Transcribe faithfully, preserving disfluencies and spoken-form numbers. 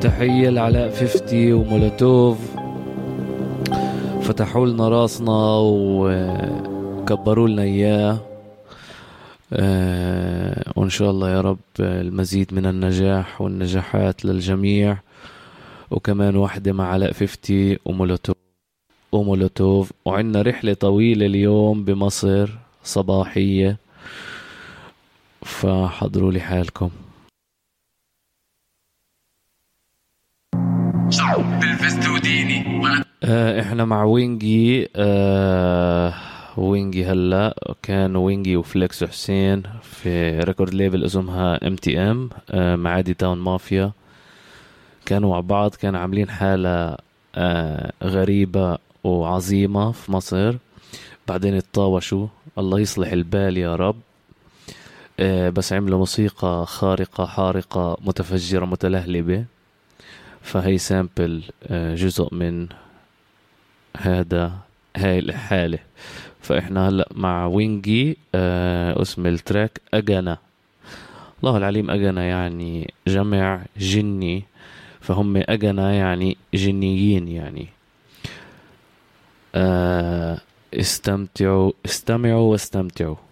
تحية لعلاء فيفتي ومولوتوف، فتحوا لنا راسنا وكبروا لنا إياه. أه وإن شاء الله يا رب المزيد من النجاح والنجاحات للجميع. وكمان واحدة مع علاء فيفتي ومولوتوف ومولوتوف وعنا رحلة طويلة اليوم بمصر صباحية، فحضروا لي حالكم. آه احنا مع وينجي. آه وينجي هلا كان وينجي وفليكس حسين في ريكورد ليبل اسمها ام تي ام معادي تاون مافيا. كانوا مع بعض، كانوا عاملين حالة آه غريبة وعظيمة في مصر، بعدين اتطاوشوا، الله يصلح البال يا رب. آه بس عملوا موسيقى خارقة حارقة متفجرة متلهلبة، فهي سامبل آه جزء من هذا هاي الحالة. فإحنا هلأ مع وينجي. آه اسم التراك أجنا. الله العليم، أجنا يعني جمع جني، فهم أجنا يعني جنيين يعني. آه استمتعوا استمعوا واستمتعوا.